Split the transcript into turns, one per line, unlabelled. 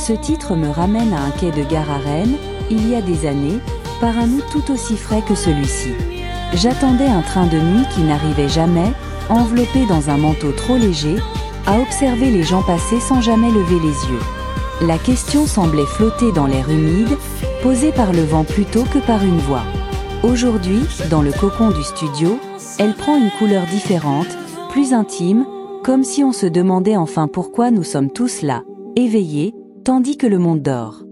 Ce titre me ramène à un quai de gare à Rennes, il y a des années, par un août tout aussi frais que celui-ci. J'attendais un train de nuit qui n'arrivait jamais, enveloppé dans un manteau trop léger, à observer les gens passer sans jamais lever les yeux. La question semblait flotter dans l'air humide, posée par le vent plutôt que par une voix. Aujourd'hui, dans le cocon du studio, elle prend une couleur différente, plus intime, comme si on se demandait enfin pourquoi nous sommes tous là, éveillés, tandis que le monde dort.